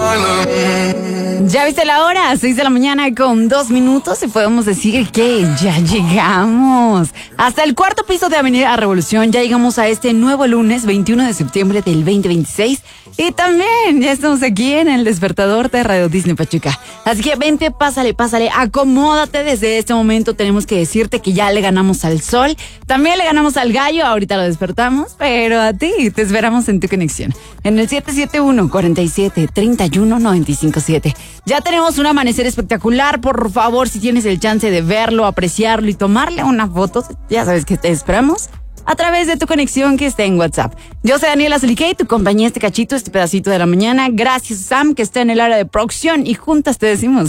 Ya viste la hora, 6 de la mañana con 2 minutos y podemos decir que ya llegamos. Hasta el cuarto piso de Avenida Revolución, ya llegamos a este nuevo lunes 21 de septiembre del 2026. Y también ya estamos aquí en el despertador de Radio Disney Pachuca. Así que vente, pásale, acomódate. Desde este momento tenemos que decirte que ya le ganamos al sol. También le ganamos al gallo, ahorita lo despertamos. Pero a ti te esperamos en tu conexión. En el 771-47-31-957. Ya tenemos un amanecer espectacular. Por favor, si tienes el chance de verlo, apreciarlo y tomarle una foto, ya sabes que te esperamos a través de tu conexión que esté en WhatsApp. Yo soy Daniela Zuliqué, tu compañía este cachito, este pedacito de la mañana. Gracias, Sam, que está en el área de producción y juntas te decimos